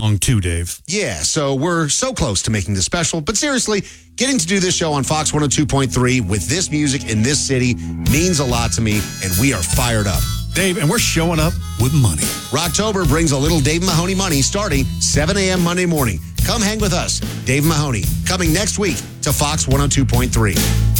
song too, Dave. Yeah, so we're so close to making this special. But seriously, getting to do this show on Fox 102.3 with this music in this city means a lot to me, and we are fired up. Dave, and we're showing up with money. Rocktober brings a little Dave Mahoney money starting 7 a.m. Monday morning. Come hang with us. Dave Mahoney, coming next week to Fox 102.3.